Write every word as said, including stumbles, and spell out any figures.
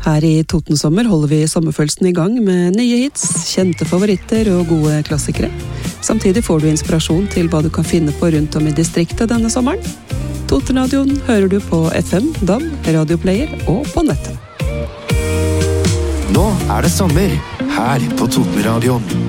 Her i Totensommer holder vi sommerfølelsen i gang med nye hits, kjente favoritter og gode klassikere. Samtidig får du inspirasjon til hva du kan finne på rundt om i distriktet denne sommeren. Totenradioen hører du på F M, D A B, radioplayer og på nettet. Nå er det sommer, her på Totenradioen.